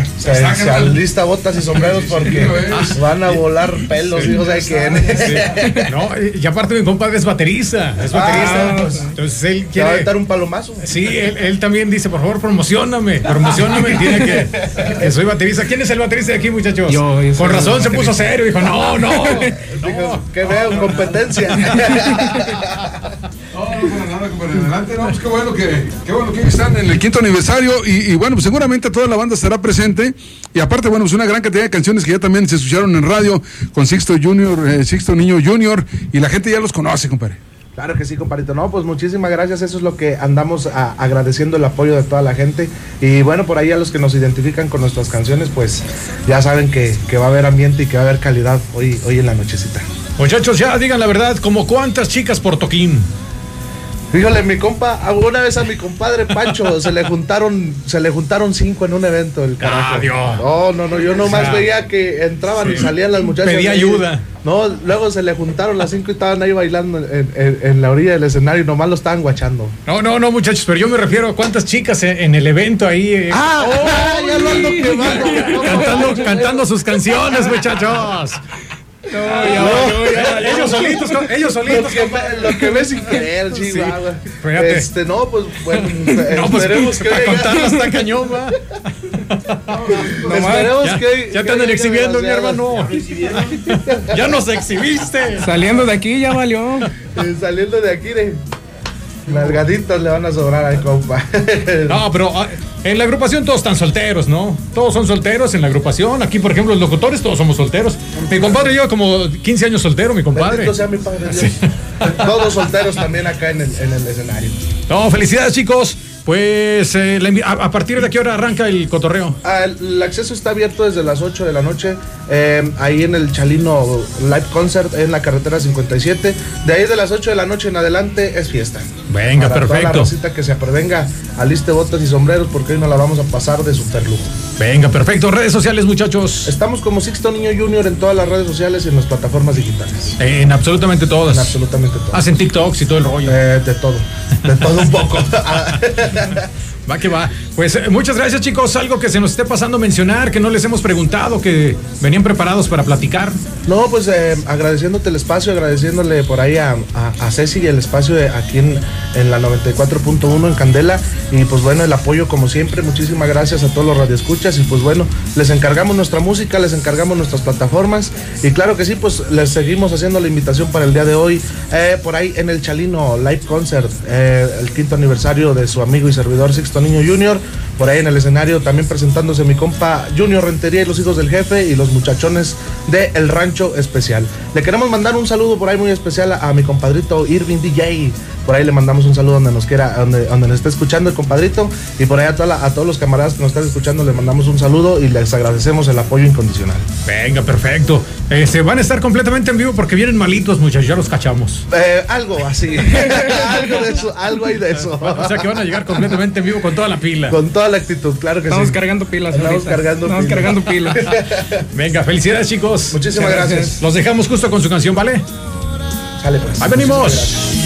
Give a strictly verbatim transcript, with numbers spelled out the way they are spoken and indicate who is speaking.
Speaker 1: ya se, se alista botas y sombreros porque van a volar pelos, hijos de quién.
Speaker 2: Sí. No, y aparte mi compadre es baterista, es baterista.
Speaker 1: Ah, pues,
Speaker 2: entonces él
Speaker 1: quiere
Speaker 2: quiere
Speaker 1: dar un palomazo.
Speaker 2: Sí, él, él también dice, por favor, promocioname, promocioname, tiene que, que soy baterista. ¿Quién es el baterista de aquí, muchachos?
Speaker 3: Yo, yo
Speaker 2: Con razón se puso serio, dijo, no, no. no.
Speaker 1: Que veo competencia.
Speaker 4: No, no, para nada, compadre, adelante, no, pues qué bueno que, qué bueno que están en el quinto aniversario y, y bueno, pues seguramente toda la banda estará presente y aparte, bueno, pues una gran cantidad de canciones que ya también se escucharon en radio con Sixto Junior, eh, Sixto Niño Junior y la gente ya los conoce, compadre.
Speaker 1: Claro que sí, compadrito. No, pues muchísimas gracias. Eso es lo que andamos a, agradeciendo el apoyo de toda la gente. Y bueno, por ahí a los que nos identifican con nuestras canciones, pues ya saben que, que va a haber ambiente y que va a haber calidad hoy, hoy en la nochecita.
Speaker 2: Muchachos, ya digan la verdad, ¿como cuántas chicas por toquín?
Speaker 1: Fíjole, mi compa, una vez a mi compadre Pancho se le juntaron, se le juntaron cinco en un evento, el carajo.
Speaker 2: Ah, Dios.
Speaker 1: No, no, no, yo nomás
Speaker 2: O sea,
Speaker 1: veía que entraban
Speaker 2: sí.
Speaker 1: y salían las muchachas.
Speaker 2: Pedía
Speaker 1: ahí.
Speaker 2: ayuda.
Speaker 1: No, luego se le juntaron las cinco y estaban ahí bailando en, en, en la orilla del escenario y nomás lo estaban guachando.
Speaker 2: No, no, no, muchachos, pero yo me refiero a cuántas chicas en, en el evento ahí. Eh.
Speaker 1: ¡Ah! Oh, ya lo ando quemando.
Speaker 2: Cantando, cantando sus canciones, muchachos. No, ya, no, ya, ya, ellos solitos, ellos solitos.
Speaker 1: Lo que, lo que ves sin querer,
Speaker 2: Sí.
Speaker 1: Chihuahua.
Speaker 2: Fíjate.
Speaker 1: Este, no, pues, bueno,
Speaker 2: No, pues,
Speaker 1: esperemos que
Speaker 2: para
Speaker 1: hoy
Speaker 2: contar
Speaker 1: llegue-
Speaker 2: hasta cañón, va.
Speaker 1: Esperemos
Speaker 2: Ya,
Speaker 1: que hoy-
Speaker 2: ya
Speaker 1: que
Speaker 2: te
Speaker 1: hoy
Speaker 2: andan
Speaker 1: llegue
Speaker 2: exhibiendo, mi
Speaker 1: demasiado.
Speaker 2: hermano. Ya nos exhibiste.
Speaker 3: Saliendo de aquí ya valió.
Speaker 1: Eh, Saliendo de aquí, de nalgaditas le van a sobrar al compa.
Speaker 2: No, pero ah, en la agrupación todos están solteros, ¿no? Todos son solteros en la agrupación. Aquí, por ejemplo, los locutores todos somos solteros. Mi compadre lleva como quince años soltero, mi compadre.
Speaker 1: Bendito sea mi padre Dios. Todos solteros también acá en el, en el escenario.
Speaker 2: No, felicidades, chicos. Pues eh, la invi- a, a partir de qué hora arranca el cotorreo.
Speaker 1: Ah, el, el acceso está abierto desde las ocho de la noche, eh, ahí en el Chalino Live Concert, en la carretera cincuenta y siete. De ahí de las ocho de la noche en adelante es fiesta.
Speaker 2: Venga,
Speaker 1: Para toda la
Speaker 2: perfecto.
Speaker 1: racita que se prevenga, aliste botas y sombreros porque hoy nos la vamos a pasar de super lujo.
Speaker 2: Venga, perfecto. Redes sociales, muchachos.
Speaker 1: Estamos como Sixto Niño Junior en todas las redes sociales y en las plataformas digitales.
Speaker 2: En absolutamente todas.
Speaker 1: En absolutamente todo.
Speaker 2: Hacen TikToks y todo el rollo.
Speaker 1: Eh, de todo, de todo un poco.
Speaker 2: Va que va. Pues eh, muchas gracias, chicos. Algo que se nos esté pasando a mencionar, que no les hemos preguntado, que venían preparados para platicar.
Speaker 1: No, pues eh, agradeciéndote el espacio, agradeciéndole por ahí a, a, a Ceci y el espacio de aquí en, en la noventa y cuatro punto uno en Candela. Y pues bueno, el apoyo como siempre. Muchísimas gracias a todos los radioescuchas. Y pues bueno, les encargamos nuestra música, les encargamos nuestras plataformas. Y claro que sí, pues les seguimos haciendo la invitación para el día de hoy. Eh, por ahí en el Chalino Live Concert, eh, el quinto aniversario de su amigo y servidor Sixto Niño Junior. Por ahí en el escenario también presentándose mi compa Junior Rentería y los hijos del jefe y los muchachones de El Rancho Especial. Le queremos mandar un saludo por ahí muy especial a, a mi compadrito Irving D J. Por ahí le mandamos un saludo donde nos quiera, donde, donde nos esté escuchando el compadrito. Y por ahí a, toda la, a todos los camaradas que nos están escuchando le mandamos un saludo y les agradecemos el apoyo incondicional.
Speaker 2: Venga, perfecto. Este, van a estar completamente en vivo porque vienen malitos, muchachos, ya los cachamos.
Speaker 1: Eh, algo así. Algo de eso, algo hay de eso.
Speaker 2: O sea que van a llegar completamente en vivo con toda la pila.
Speaker 1: Con toda la actitud, claro que
Speaker 3: Estamos
Speaker 1: sí.
Speaker 3: cargando pilas.
Speaker 1: Estamos
Speaker 3: ahorita.
Speaker 1: cargando
Speaker 3: Estamos
Speaker 1: pilas.
Speaker 3: cargando pilas.
Speaker 2: Venga, felicidades, chicos.
Speaker 1: Muchísimas gracias.
Speaker 2: Los dejamos justo con su canción, ¿vale?
Speaker 1: Sale pues.
Speaker 2: Ahí venimos.
Speaker 1: Muchísimas gracias.